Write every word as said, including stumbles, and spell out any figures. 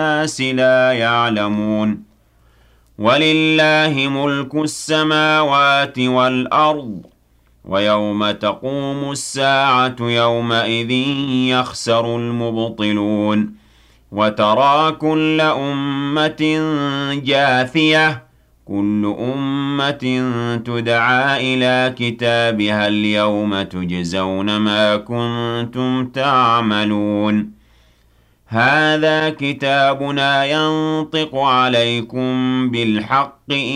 الناس لا يعلمون ولله ملك السماوات والأرض ويوم تقوم الساعة يومئذ يخسر المبطلون وترى كل أمة جاثية كل أمة تدعى إلى كتابها اليوم تجزون ما كنتم تعملون هذا كتابنا ينطق عليكم بالحق